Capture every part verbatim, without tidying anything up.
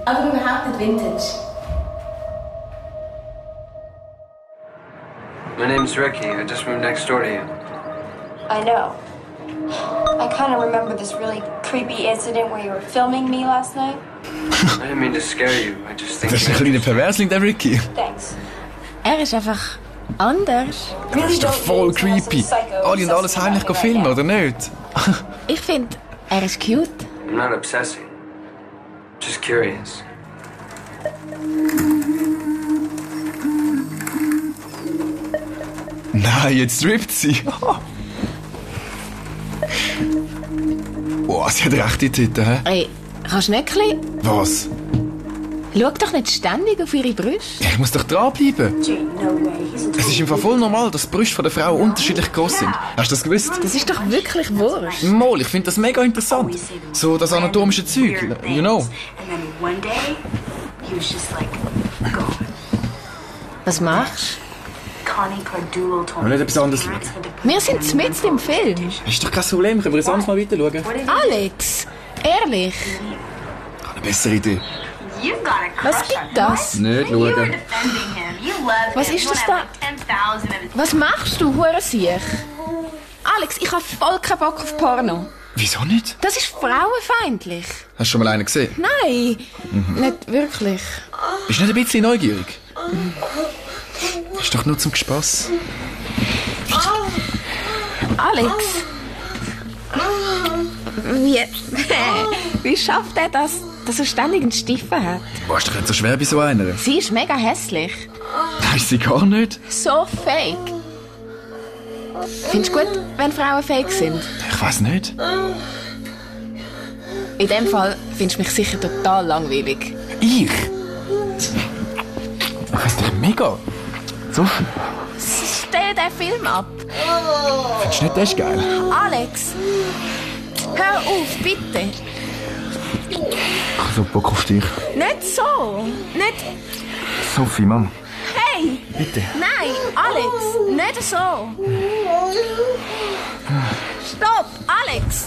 Aber überhaupt nicht Vintage. My name's Ricky. I just moved next door to you. I know. I kind of remember this really creepy incident where you were filming me last night. I didn't mean to scare you. I just think... Das ist ein kleiner Perversling, der Ricky. Thanks. Er ist einfach anders. Das ist doch voll creepy. Alle und alles heimlich filmen, oder nicht? Ich finde, er ist cute. I'm not obsessing. Just curious. Nein, jetzt strippt sie. Oh, sie hat rechte Titten, hä? Ey, kannst du nicht ein bisschen... Was? Schau doch nicht ständig auf ihre Brüste. Ich muss doch dranbleiben. Es ist im Fall voll normal, dass die Brüste der Frau unterschiedlich groß sind. Hast du das gewusst? Das ist doch wirklich wurscht. Mal, ich finde das mega interessant. So das anatomische Zeug, you know. Was machst du? Nicht etwas anderes schauen. Wir sind mitten im Film. Ist doch kein Problem, können wir uns anders mal weiter schauen? Alex, ehrlich. Ich habe eine bessere Idee. Was gibt das? Nicht schauen. Was ist das da? Was machst du, Hurensiech? Alex, ich habe voll keinen Bock auf Porno. Wieso nicht? Das ist frauenfeindlich. Hast du schon mal einen gesehen? Nein, mhm. Nicht wirklich. Bist du nicht ein bisschen neugierig? Mhm. Ist doch nur zum Spass. Alex. Wie, wie schafft er das, dass er ständig einen Stiefel hat? Boah, ist doch nicht so schwer bei so einer. Sie ist mega hässlich. Nein, ist sie gar nicht. So fake. Findest du gut, wenn Frauen fake sind? Ich weiss nicht. In dem Fall findest du mich sicher total langweilig. Ich? Ich weiss dich mega. So. Stell den Film ab. Findest du nicht, das ist geil? Alex, hör auf, bitte. Ich habe so Bock auf dich. Nicht so. Nicht... Sophie, Mann. Hey! Bitte. Nein, Alex, nicht so. Stopp, Alex!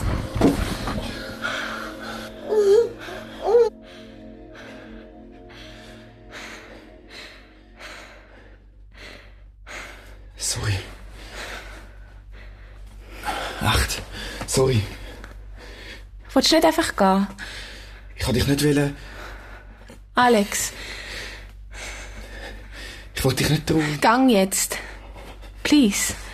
Sorry. Echt? Sorry. Willst du nicht einfach gehen? Ich wollte dich nicht wollen. Alex. Ich wollte dich nicht trauen. Gang jetzt. Please.